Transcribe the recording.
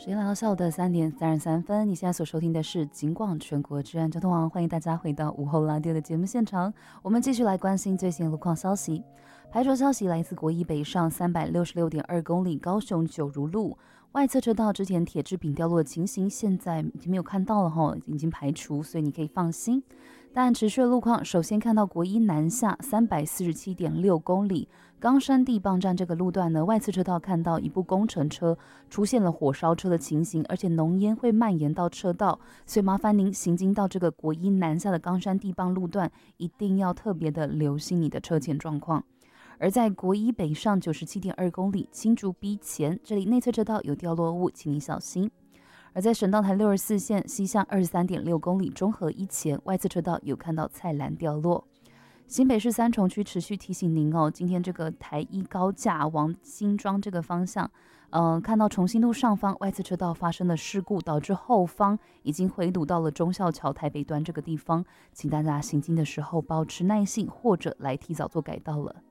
时间来到下午的3:33，你现在所收听的是警广全国治安交通网，欢迎大家回到午后拉丢的节目现场。我们继续来关心最新的路况消息。排除消息来自国一北上366.2公里高雄九如路外侧车道之前铁制品掉落的情形，现在已经没有看到了哈，已经排除，所以你可以放心。但持续的路况，首先看到国一南下347.6公里冈山地磅站这个路段呢，外侧车道看到一部工程车出现了火烧车的情形，而且浓烟会蔓延到车道，所以麻烦您行经到这个国一南下的冈山地磅路段，一定要特别的留心你的车前状况。而在国一北上97.2公里新竹 B 前，这里内侧车道有掉落物，请您小心。而在省道台64线西向23.6公里中和一前，外侧车道有看到菜篮掉落。新北市三重区持续提醒您哦，今天这个台一高架往新庄这个方向，看到重新路上方外侧车道发生了事故，导致后方已经回堵到了忠孝桥台北端这个地方，请大家行经的时候保持耐性，或者来提早做改道了。